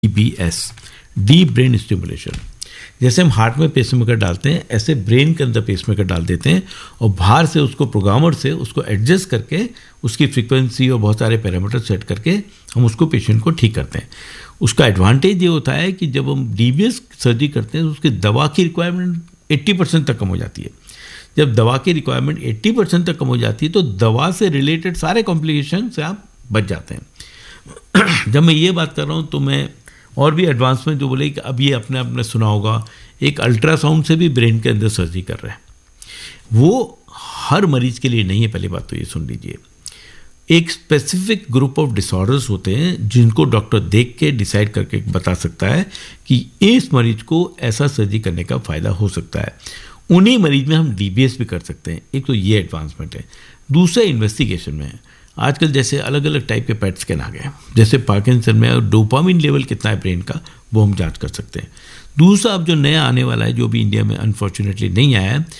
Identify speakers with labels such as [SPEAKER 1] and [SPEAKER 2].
[SPEAKER 1] DBS, deep brain stimulation. जैसे हम heart में पेसमेकर डालते हैं, ऐसे ब्रेन के अंदर पेसमेकर डाल देते हैं और बाहर से उसको प्रोग्रामर से उसको एडजस्ट करके उसकी फ्रीक्वेंसी और बहुत सारे पैरामीटर सेट करके हम उसको पेशेंट को ठीक करते हैं। उसका एडवांटेज ये होता है कि जब हम DBS सर्जरी करते हैं तो उसकी दवा की रिक्वायरमेंट 80% तक कम हो जाती है। जब दवा की रिक्वायरमेंट 80% तक कम हो जाती है तो दवा से रिलेटेड सारे कॉम्प्लिकेशन से आप बच जाते हैं। जब मैं ये बात कर रहा हूँ तो मैं और भी एडवांसमेंट जो बोले कि अब ये अपने आपने सुना होगा, एक अल्ट्रासाउंड से भी ब्रेन के अंदर सर्जरी कर रहे हैं। वो हर मरीज के लिए नहीं है, पहली बात तो ये सुन लीजिए। एक स्पेसिफिक ग्रुप ऑफ डिसऑर्डर्स होते हैं जिनको डॉक्टर देख के डिसाइड करके बता सकता है कि इस मरीज को ऐसा सर्जरी करने का फ़ायदा हो सकता है। उन्हीं मरीज में हम DBS भी कर सकते हैं। एक तो ये एडवांसमेंट है। दूसरा इन्वेस्टिगेशन में है। आजकल जैसे अलग अलग टाइप के पैट स्कैन आ गए हैं, जैसे पार्किंसन में डोपामिन लेवल कितना है ब्रेन का, वो हम जांच कर सकते हैं। दूसरा अब जो नया आने वाला है, जो भी इंडिया में अनफॉर्चुनेटली नहीं आया है,